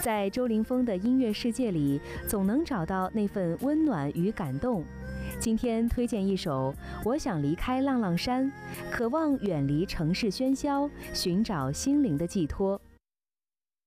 在周凌风的音乐世界里，总能找到那份温暖与感动。今天推荐一首《我想离开浪浪山》，渴望远离城市喧嚣，寻找心灵的寄托。